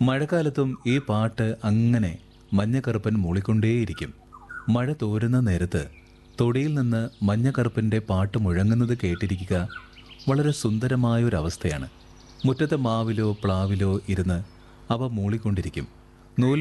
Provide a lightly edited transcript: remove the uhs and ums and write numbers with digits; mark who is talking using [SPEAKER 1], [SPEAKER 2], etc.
[SPEAKER 1] മഴക്കാലത്തും ഈ പാട്ട് അങ്ങനെ മഞ്ഞക്കറുപ്പൻ മൂളിക്കൊണ്ടേയിരിക്കും. മഴ തോരുന്ന നേരത്ത് തൊടിയിൽ നിന്ന് മഞ്ഞക്കറുപ്പൻ്റെ പാട്ട് മുഴങ്ങുന്നത് കേട്ടിരിക്കുക വളരെ സുന്ദരമായൊരവസ്ഥയാണ്. മുറ്റത്തെ മാവിലോ പ്ലാവിലോ ഇരുന്ന് അവ മൂളിക്കൊണ്ടിരിക്കും. നൂൽ